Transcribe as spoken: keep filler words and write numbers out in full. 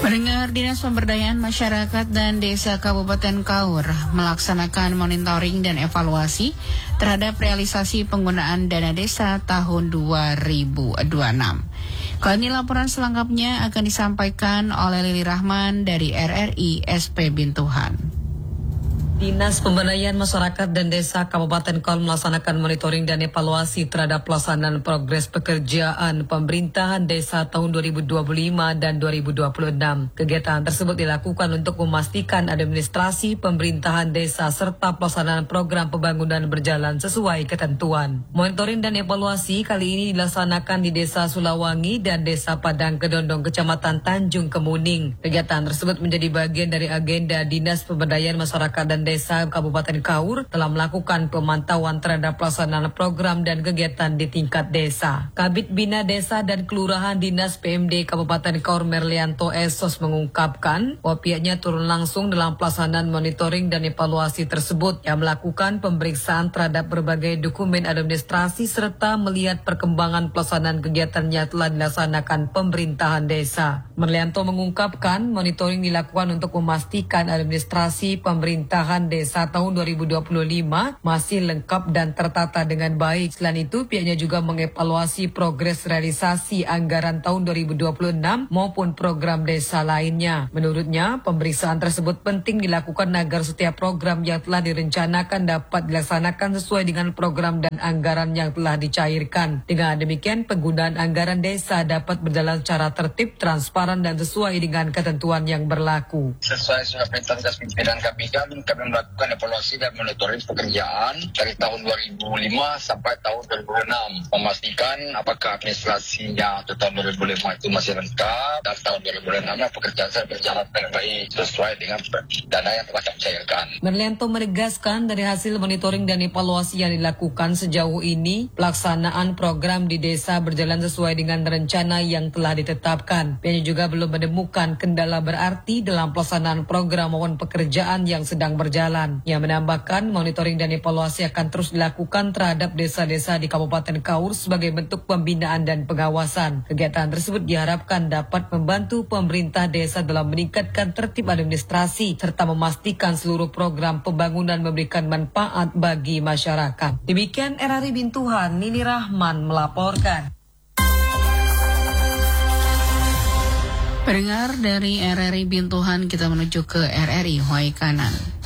Pendengar, Dinas Pemberdayaan Masyarakat dan Desa Kabupaten Kaur melaksanakan monitoring dan evaluasi terhadap realisasi penggunaan dana desa tahun dua ribu dua puluh enam. Kali ini laporan selengkapnya akan disampaikan oleh Lili Rahman dari R R I S P Bintuhan. Dinas Pemberdayaan Masyarakat dan Desa Kabupaten Kaur melaksanakan monitoring dan evaluasi terhadap pelaksanaan progres pekerjaan pemerintahan desa tahun dua ribu dua puluh lima dan dua ribu dua puluh enam. Kegiatan tersebut dilakukan untuk memastikan administrasi pemerintahan desa serta pelaksanaan program pembangunan berjalan sesuai ketentuan. Monitoring dan evaluasi kali ini dilaksanakan di Desa Sulawangi dan Desa Padang Kedondong, Kecamatan Tanjung Kemuning. Kegiatan tersebut menjadi bagian dari agenda Dinas Pemberdayaan Masyarakat dan Desa Kabupaten Kaur telah melakukan pemantauan terhadap pelaksanaan program dan kegiatan di tingkat desa. Kabid Bina Desa dan Kelurahan Dinas P M D Kabupaten Kaur Merlianto Esos mengungkapkan bahwa pihaknya turun langsung dalam pelaksanaan monitoring dan evaluasi tersebut yang melakukan pemeriksaan terhadap berbagai dokumen administrasi serta melihat perkembangan pelaksanaan kegiatan yang telah dilaksanakan pemerintahan desa. Merlianto mengungkapkan monitoring dilakukan untuk memastikan administrasi pemerintahan desa tahun dua ribu dua puluh lima masih lengkap dan tertata dengan baik. Selain itu, pihaknya juga mengevaluasi progres realisasi anggaran tahun dua ribu dua puluh enam maupun program desa lainnya. Menurutnya, pemeriksaan tersebut penting dilakukan agar setiap program yang telah direncanakan dapat dilaksanakan sesuai dengan program dan anggaran yang telah dicairkan. Dengan demikian, penggunaan anggaran desa dapat berjalan secara tertib, transparan, dan sesuai dengan ketentuan yang berlaku. Sesuai surat perintah tugas pimpinan kami kan, kami melakukan evaluasi dan monitoring pekerjaan dari tahun dua ribu lima sampai tahun dua ribu enam, memastikan apakah administrasinya untuk tahun dua ribu lima itu masih lengkap dan tahun dua ribu enam pekerjaan saya berjalan dengan baik sesuai dengan dana yang telah kami cairkan. Merlianto menegaskan dari hasil monitoring dan evaluasi yang dilakukan sejauh ini, pelaksanaan program di desa berjalan sesuai dengan rencana yang telah ditetapkan. Pihaknya juga belum menemukan kendala berarti dalam pelaksanaan program maupun pekerjaan yang sedang berjalan. Ia menambahkan monitoring dan evaluasi akan terus dilakukan terhadap desa-desa di Kabupaten Kaur sebagai bentuk pembinaan dan pengawasan. Kegiatan tersebut diharapkan dapat membantu pemerintah desa dalam meningkatkan tertib administrasi serta memastikan seluruh program pembangunan memberikan manfaat bagi masyarakat. Demikian R R I Bintuhan, Lili Rahman melaporkan. Pendengar, dari R R I Bintuhan kita menuju ke R R I Waikanan.